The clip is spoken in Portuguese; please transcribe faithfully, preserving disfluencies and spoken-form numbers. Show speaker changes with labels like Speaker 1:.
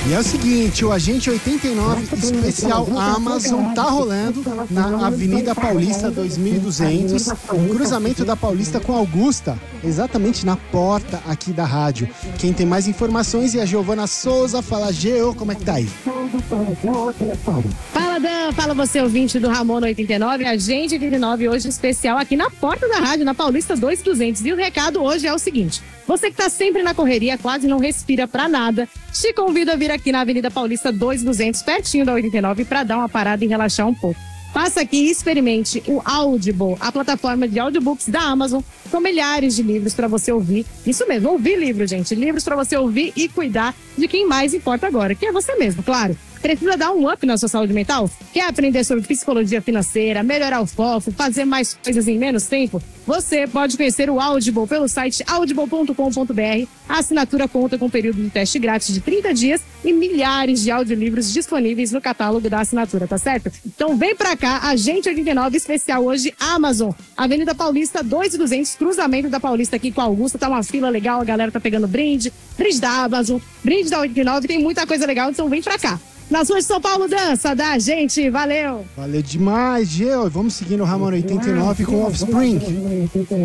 Speaker 1: E é o seguinte, o Agente oitenta e nove especial Amazon tá rolando na Avenida Paulista dois mil e duzentos, cruzamento da Paulista com Augusta, exatamente na porta aqui da rádio. Quem tem mais informações é a Giovana Souza. Fala, Geo, como é que tá aí?
Speaker 2: Fala, Dan, fala você, ouvinte do Ramon oitenta e nove, Agente oitenta e nove hoje especial aqui na porta da rádio, na Paulista dois mil e duzentos. E o recado hoje é o seguinte: você que tá sempre na correria, quase não respira pra nada, te convido a vir aqui na Avenida Paulista dois mil e duzentos, pertinho da oitenta e nove, para dar uma parada e relaxar um pouco. Passa aqui e experimente o Audible, a plataforma de audiobooks da Amazon, com milhares de livros para você ouvir. Isso mesmo, ouvir livros, gente. Livros para você ouvir e cuidar de quem mais importa agora, que é você mesmo, claro. Precisa dar um up na sua saúde mental? Quer aprender sobre psicologia financeira, melhorar o foco, fazer mais coisas em menos tempo? Você pode conhecer o Audible pelo site audible ponto com ponto br. A assinatura conta com um período de teste grátis de trinta dias e milhares de audiolivros disponíveis no catálogo da assinatura, tá certo? Então vem pra cá, Agente oitenta e nove especial hoje, Amazon, Avenida Paulista dois mil e duzentos, cruzamento da Paulista aqui com a Augusta, tá uma fila legal, a galera tá pegando brinde, brinde da Amazon, brinde da oitenta e nove, tem muita coisa legal, então vem pra cá. Nas ruas de São Paulo, dança da gente, valeu!
Speaker 1: Valeu demais, Geo. Vamos seguindo o Ramon oitenta e nove com Offspring.